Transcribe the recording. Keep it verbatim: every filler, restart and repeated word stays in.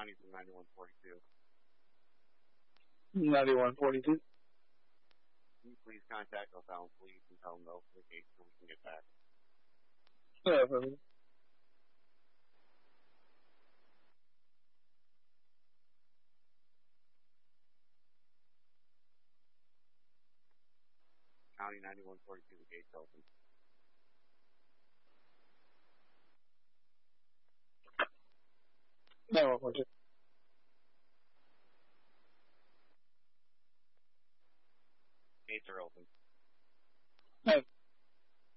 County from ninety-one forty-two. ninety-one forty-two. Can you please contact O'Fallon Police and tell them to open the gate so we can get back? Yeah, brother. County ninety-one forty-two, the gate's open. ninety-one forty-two. Gates are open.